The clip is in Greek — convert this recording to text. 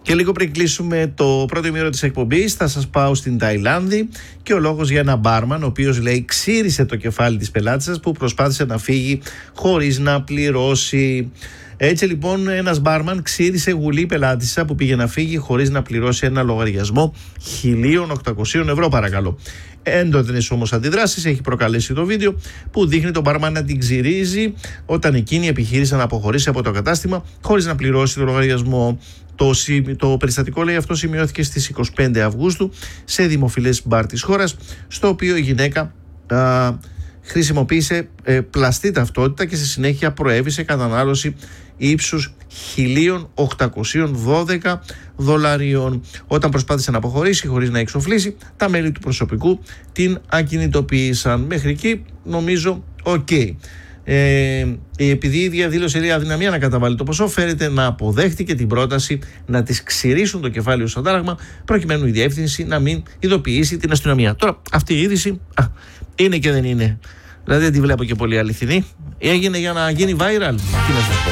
Και λίγο πριν κλείσουμε το πρώτο ημίωρο της εκπομπής, θα σας πάω στην Ταϊλάνδη και ο λόγος για ένα μπάρμαν, ο οποίος λέει ξύρισε το κεφάλι της πελάτισσας που προσπάθησε να φύγει χωρίς να πληρώσει. Έτσι λοιπόν ένας μπάρμαν ξύρισε γουλή πελάτισσα που πήγε να φύγει χωρίς να πληρώσει ένα λογαριασμό 1.800 ευρώ, παρακαλώ. Έντονες όμως αντιδράσεις έχει προκαλέσει το βίντεο που δείχνει τον μπάρμαν να την ξυρίζει όταν εκείνη επιχείρησε να αποχωρήσει από το κατάστημα χωρίς να πληρώσει το λογαριασμό. Το περιστατικό, λέει αυτό, σημειώθηκε στις 25 Αυγούστου σε δημοφιλές μπαρ της χώρας, στο οποίο η γυναίκα χρησιμοποίησε πλαστή ταυτότητα και στη συνέχεια προέβησε κατανάλωση ύψους 1.812 δολαρίων. Όταν προσπάθησε να αποχωρήσει χωρίς να εξοφλήσει, τα μέλη του προσωπικού την ακινητοποίησαν. Μέχρι εκεί νομίζω ok. Επειδή η ίδια δήλωσε, λέει, αδυναμία να καταβάλει το ποσό, φέρεται να αποδέχτηκε την πρόταση να της ξυρίσουν το κεφάλι ως αντάλλαγμα, προκειμένου η διεύθυνση να μην ειδοποιήσει την αστυνομία. Τώρα, αυτή η είδηση είναι και δεν είναι. Δηλαδή δεν τη βλέπω και πολύ αληθινή. Έγινε για να γίνει viral. Τι να σας πω.